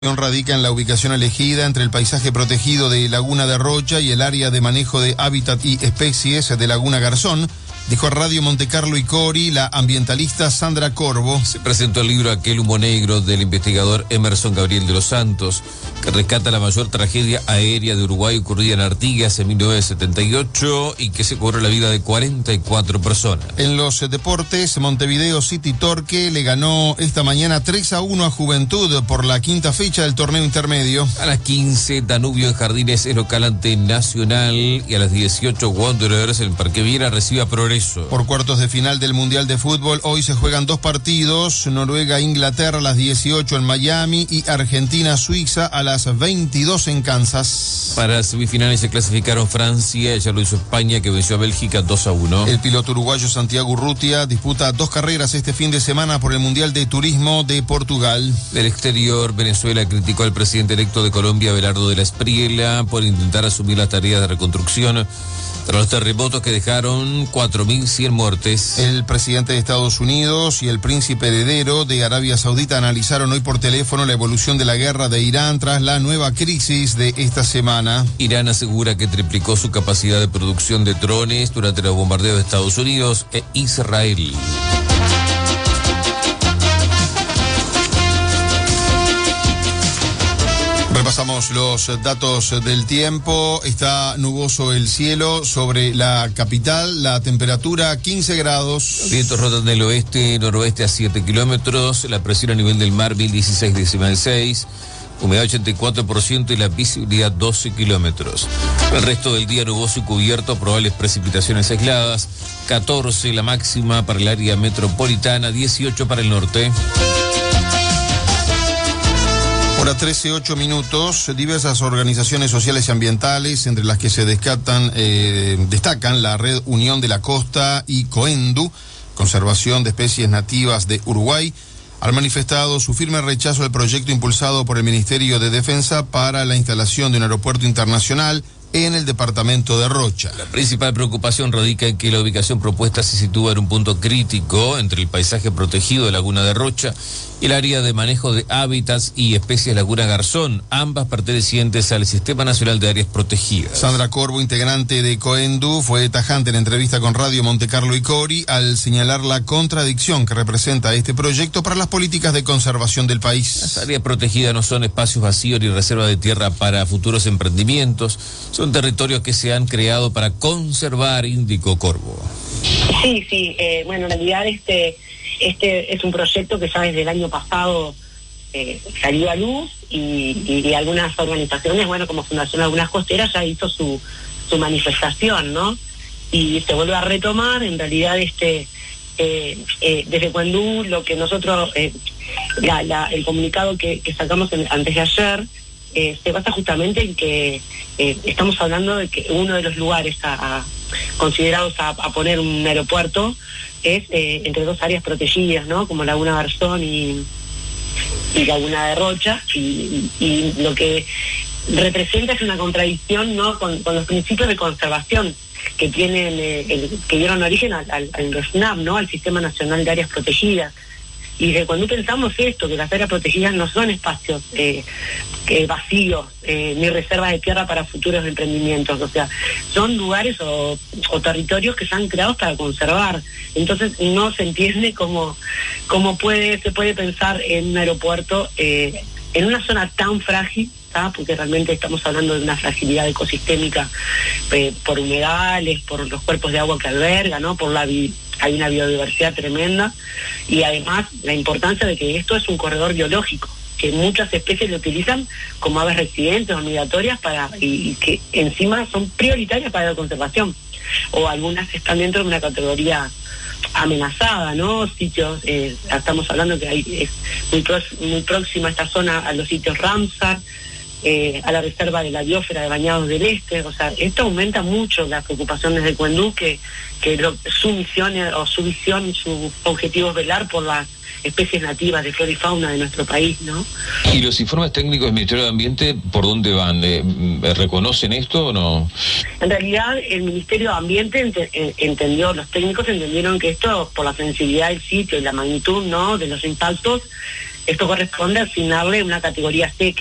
Radica en la ubicación elegida entre el paisaje protegido de Laguna de Rocha y el área de manejo de hábitat y especies de Laguna Garzón, dijo a Radio Montecarlo y Cori la ambientalista Sandra Corvo. Se presentó el libro Aquel humo negro del investigador Emerson Gabriel de los Santos, que rescata la mayor tragedia aérea de Uruguay ocurrida en Artigas en 1978 y que se cobró la vida de 44 personas. En los deportes, Montevideo City Torque le ganó esta mañana 3-1 a Juventud por la quinta fecha del torneo intermedio. A las 15, Danubio en Jardines es local ante Nacional y a las 18, Wanderers en Parque Viera recibe a Progreso. Por cuartos de final del Mundial de Fútbol, hoy se juegan dos partidos, Noruega-Inglaterra a las 18 en Miami y Argentina-Suiza a las 22 en Kansas. Para semifinales se clasificaron Francia, ya lo hizo España que venció a Bélgica 2-1. El piloto uruguayo Santiago Urrutia disputa dos carreras este fin de semana por el Mundial de Turismo de Portugal. Del exterior, Venezuela criticó al presidente electo de Colombia, Abelardo de la Espriella, por intentar asumir las tareas de reconstrucción tras los terremotos que dejaron 4.100 muertes. El presidente de Estados Unidos y el príncipe heredero de Arabia Saudita analizaron hoy por teléfono la evolución de la guerra de Irán tras la nueva crisis de esta semana. Irán asegura que triplicó su capacidad de producción de drones durante los bombardeos de Estados Unidos e Israel. Repasamos los datos del tiempo. Está nuboso el cielo sobre la capital, la temperatura 15 grados. Vientos rotan del oeste-noroeste a 7 kilómetros, la presión a nivel del mar 1016,6, humedad 84% y la visibilidad 12 kilómetros. El resto del día nuboso y cubierto, probables precipitaciones aisladas, 14 la máxima para el área metropolitana, 18 para el norte. Hora 13:08 minutos, diversas organizaciones sociales y ambientales, entre las que se destacan la Red Unión de la Costa y Coendu, Conservación de Especies Nativas de Uruguay, han manifestado su firme rechazo al proyecto impulsado por el Ministerio de Defensa para la instalación de un aeropuerto internacional en el departamento de Rocha. La principal preocupación radica en que la ubicación propuesta se sitúa en un punto crítico entre el paisaje protegido de Laguna de Rocha y el área de manejo de hábitats y especies Laguna Garzón, ambas pertenecientes al Sistema Nacional de Áreas Protegidas. Sandra Corvo, integrante de Coendu, fue tajante en entrevista con Radio Montecarlo y Cori al señalar la contradicción que representa este proyecto para las políticas de conservación del país. Las áreas protegidas no son espacios vacíos ni reservas de tierra para futuros emprendimientos, son territorios que se han creado para conservar, indicó Corvo. Sí, bueno, en realidad este es un proyecto que ya desde el año pasado salió a luz y algunas organizaciones, bueno, como Fundación Lagunas Costeras ya hizo su manifestación, ¿no? Y se vuelve a retomar, en realidad desde Coendu lo que nosotros, el comunicado que sacamos antes de ayer, se basa justamente en que estamos hablando de que uno de los lugares considerados a poner un aeropuerto es entre dos áreas protegidas, ¿no? Como Laguna Garzón y Laguna de Rocha, y lo que representa es una contradicción, ¿no? con los principios de conservación que tienen que dieron origen al SNAP, ¿no? Al Sistema Nacional de Áreas Protegidas. Y de cuando pensamos esto, que las áreas protegidas no son espacios vacíos, ni reservas de tierra para futuros emprendimientos, o sea, son lugares o territorios que se han creado para conservar. Entonces no se entiende cómo se puede pensar en un aeropuerto en una zona tan frágil, ¿tá? Porque realmente estamos hablando de una fragilidad ecosistémica por humedales, por los cuerpos de agua que alberga, ¿no? Hay una biodiversidad tremenda y además la importancia de que esto es un corredor biológico, que muchas especies lo utilizan como aves residentes o migratorias y que encima son prioritarias para la conservación, o algunas están dentro de una categoría amenazada, ¿no? Sitios, estamos hablando que es muy próxima esta zona a los sitios Ramsar, a la reserva de la biosfera de Bañados del Este. O sea, esto aumenta mucho las preocupaciones de Coendu, que su misión o su visión, su objetivo es velar por las especies nativas de flora y fauna de nuestro país, ¿no? ¿Y los informes técnicos del Ministerio de Ambiente por dónde van? ¿Reconocen esto o no? En realidad el Ministerio de Ambiente los técnicos entendieron que esto, por la sensibilidad del sitio y la magnitud, ¿no?, de los impactos, esto corresponde a asignarle una categoría C,